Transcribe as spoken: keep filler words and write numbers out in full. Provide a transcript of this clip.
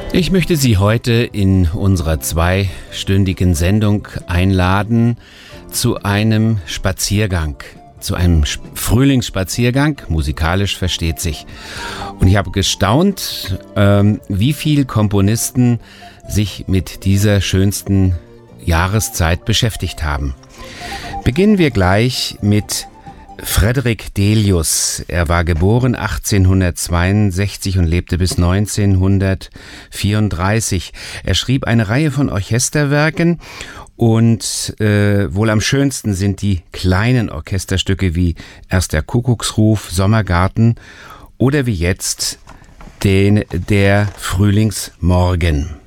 Ich möchte Sie heute in unserer zweistündigen Sendung einladen zu einem Spaziergang, zu einem Frühlingsspaziergang, musikalisch versteht sich. Und ich habe gestaunt, ähm, wie viele Komponisten sich mit dieser schönsten Jahreszeit beschäftigt haben. Beginnen wir gleich mit Frederick Delius. Er war geboren achtzehnhundertzweiundsechzig und lebte bis neunzehnhundertvierunddreißig. Er schrieb eine Reihe von Orchesterwerken und äh, wohl am schönsten sind die kleinen Orchesterstücke wie Erst der Kuckucksruf, Sommergarten oder wie jetzt den der Frühlingsmorgen.